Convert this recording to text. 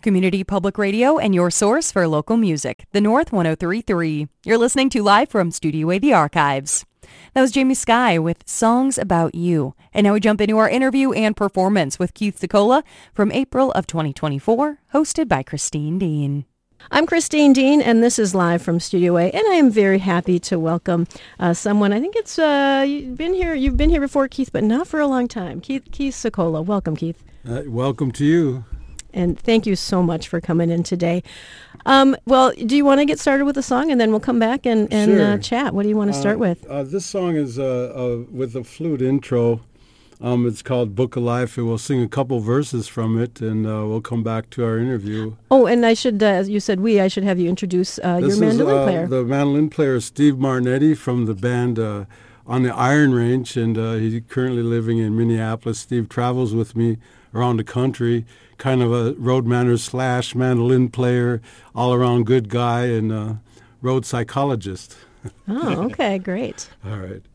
Community Public Radio and your source for local music, the North 103.3. You're listening to Live from Studio A, The Archives. That was Jamie Skye with Songs About You. And now we jump into our interview and performance with Keith Secola from April of 2024, hosted by Christine Dean. I'm Christine Dean, and this is Live from Studio A, and I am very happy to welcome someone. I think it's you've been here before, Keith, but not for a long time. Keith Secola. Welcome, Keith. Welcome to you. And thank you so much for coming in today. Well, do you want to get started with a song, and then we'll come back and Sure. chat? What do you want to start with? This song is with a flute intro. It's called Book of Life, and we'll sing a couple verses from it, and we'll come back to our interview. Oh, and I should, as you said, I should have you introduce your mandolin player. The mandolin player is Steve Marnetti from the band On the Iron Range, and he's currently living in Minneapolis. Steve travels with me around the country, kind of a road manner / mandolin player, all-around good guy, and road psychologist. Oh, okay, great. All right.